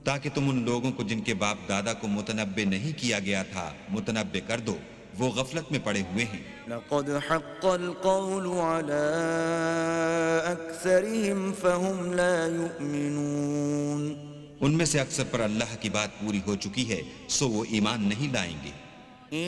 ताकि तुम उन लोगों को जिनके बाप दादा को मुतनब्बे नहीं किया गया था मुतनब्बे कर दो, वो गफलत में पड़े हुए हैं। लक़द हक़्क़ल क़ौलु अला अक्सरिहिम फ़हुम ला युमिनून। उनमें से अक्सर पर अल्लाह की बात पूरी हो चुकी है, सो वो ईमान नहीं लाएंगे।